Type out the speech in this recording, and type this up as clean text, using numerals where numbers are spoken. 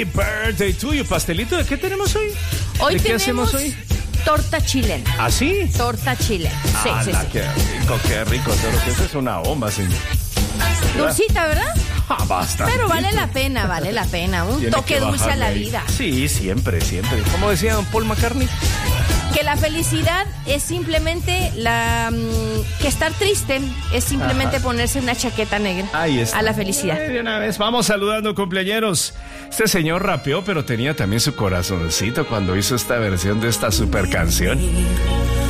Birthday tuyo, pastelito. ¿De qué tenemos hoy? Hoy ¿De qué tenemos hacemos hoy? torta chilena. ¿Ah, sí? Torta chilena. Sí, sí, sí. Qué rico. Pero que eso es una bomba, señor. Dulcita, ¿verdad? Ah, basta. Pero vale la pena, vale la pena. Un Tiene toque que dulce a bajarle la ahí. vida. Sí, siempre, siempre. Como decía don Paul McCartney. Que la felicidad es simplemente que estar triste es simplemente ponerse una chaqueta negra. Ahí está. A la felicidad. De una vez, vamos saludando cumpleañeros. Este señor rapeó, pero tenía también su corazoncito cuando hizo esta versión de esta super canción.